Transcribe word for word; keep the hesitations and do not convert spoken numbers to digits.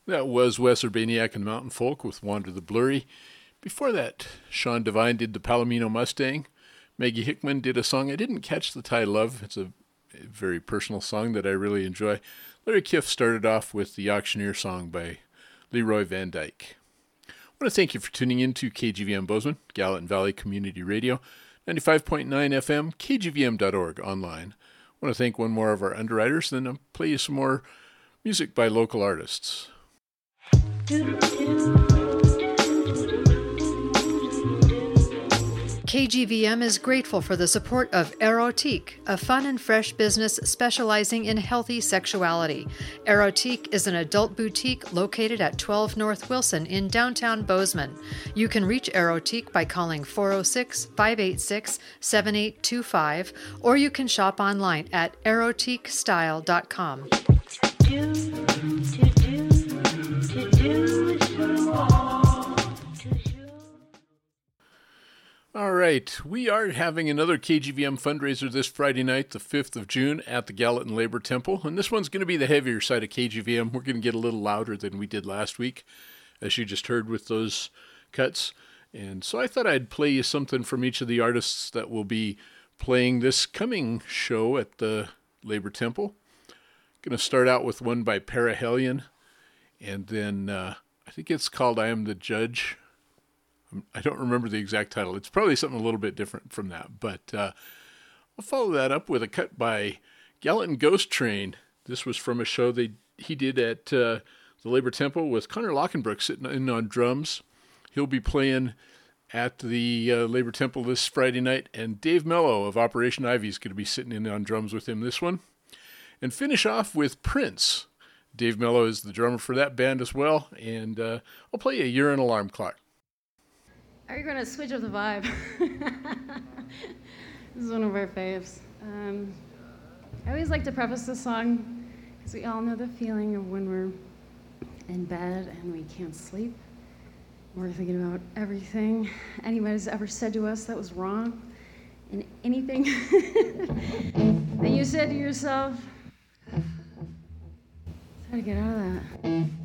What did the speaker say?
That was Wes Urbaniak and Mountain Folk with Wander the Blurry. Before that, Sean Devine did the Palomino Mustang. Maggie Hickman did a song I didn't catch the title of. It's a very personal song that I really enjoy. Larry Kiff started off with the Auctioneer song by Leroy Van Dyke. I want to thank you for tuning in to K G V M Bozeman, Gallatin Valley Community Radio, ninety-five point nine F M, K G V M dot org online. I want to thank one more of our underwriters, then I'll play you some more music by local artists. K G V M is grateful for the support of Erotique, a fun and fresh business specializing in healthy sexuality. Erotique is an adult boutique located at twelve North Wilson in downtown Bozeman. You can reach Erotique by calling four oh six, five eight six, seven eight two five, or you can shop online at erotique style dot com. All right, we are having another K G V M fundraiser this Friday night, the fifth of June, at the Gallatin Labor Temple. And this one's going to be the heavier side of K G V M. We're going to get a little louder than we did last week, as you just heard with those cuts. And so I thought I'd play you something from each of the artists that will be playing this coming show at the Labor Temple. Going to start out with one by Perihelion, and then uh, I think it's called I Am the Judge. I don't remember the exact title. It's probably something a little bit different from that. But uh, I'll follow that up with a cut by Gallatin Ghost Train. This was from a show they he did at uh, the Labor Temple with Connor Lockenbrook sitting in on drums. He'll be playing at the uh, Labor Temple this Friday night. And Dave Mello of Operation Ivy is going to be sitting in on drums with him this one. And finish off with Prince. Dave Mello is the drummer for that band as well. And uh, I'll play you a Urine Alarm Clock. Are you going to switch up the vibe? This is one of our faves. Um, I always like to preface this song because we all know the feeling of when we're in bed and we can't sleep. We're thinking about everything anybody's ever said to us that was wrong, and anything that you said to yourself. How to get out of that?